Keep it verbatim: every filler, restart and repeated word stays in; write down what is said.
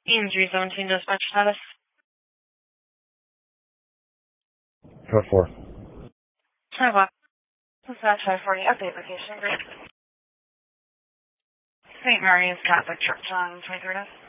Ian three seventeen dispatch status. Code four. Hi, Bob. Dispatch five forty, update location group. Saint Mary's Catholic Church on twenty-third.